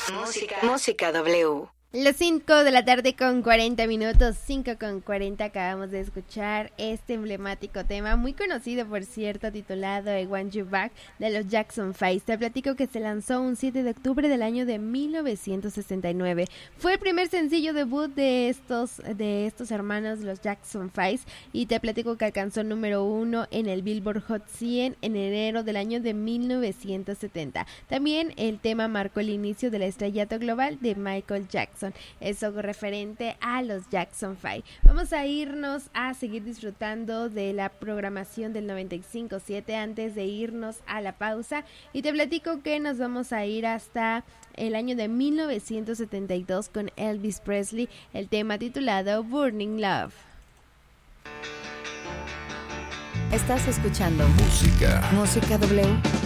Música W. Las 5 de la tarde con 40 minutos, 5 con 40, acabamos de escuchar este emblemático tema, muy conocido por cierto, titulado I Want You Back, de los Jackson 5. Te platico que se lanzó un 7 de octubre del año de 1969. Fue el primer sencillo debut de estos hermanos, los Jackson 5, y te platico que alcanzó número 1 en el Billboard Hot 100 en enero del año de 1970. También el tema marcó el inicio del estrellato global de Michael Jackson. Eso referente a los Jackson 5. Vamos a irnos a seguir disfrutando de la programación del 95.7 antes de irnos a la pausa, y te platico que nos vamos a ir hasta el año de 1972 con Elvis Presley, el tema titulado Burning Love. Estás escuchando Música W.